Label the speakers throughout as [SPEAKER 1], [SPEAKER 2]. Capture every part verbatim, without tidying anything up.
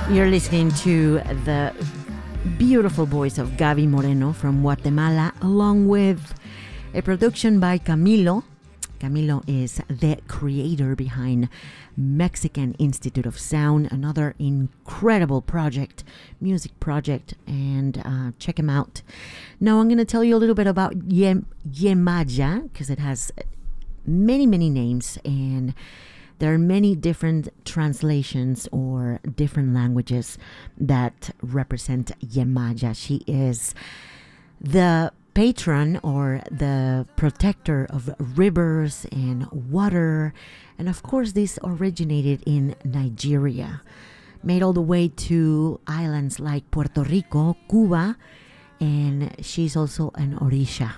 [SPEAKER 1] You're listening to the beautiful voice of Gaby Moreno from Guatemala, along with a production by Camilo. Camilo is the creator behind Mexican Institute of Sound, another incredible project, music project, and uh, check him out. Now I'm going to tell you a little bit about Yem- Yemaya, because it has many, many names, and there are many different translations or different languages that represent Yemaya. She is the patron or the protector of rivers and water. And of course, this originated in Nigeria, made all the way to islands like Puerto Rico, Cuba, and she's also an Orisha.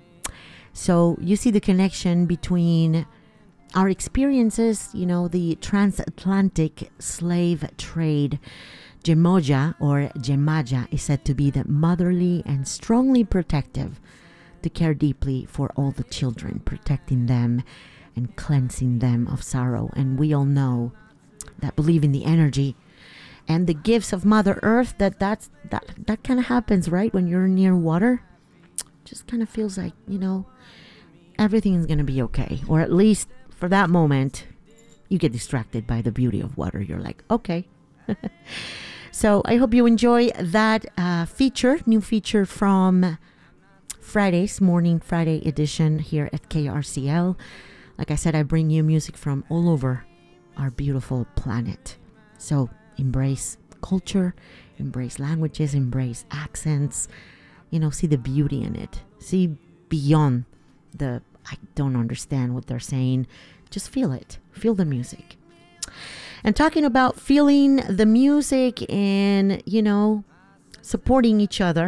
[SPEAKER 1] So you see the connection between our experiences, you know, the transatlantic slave trade. Yemaya or Yemaya is said to be the motherly and strongly protective, to care deeply for all the children, protecting them and cleansing them of sorrow. And we all know that, believe in the energy and the gifts of Mother Earth, that that's, that, that kind of happens, right? When you're near water, just kind of feels like, you know, everything is going to be okay. Or at least for that moment, you get distracted by the beauty of water. You're like, okay. So I hope you enjoy that uh, feature, new feature from Friday's Morning Friday edition here at K R C L. Like I said, I bring you music from all over our beautiful planet. So embrace culture, embrace languages, embrace accents, you know, see the beauty in it. See beyond the, I don't understand what they're saying. Just feel it. Feel the music. And talking about feeling the music and, you know, supporting each other.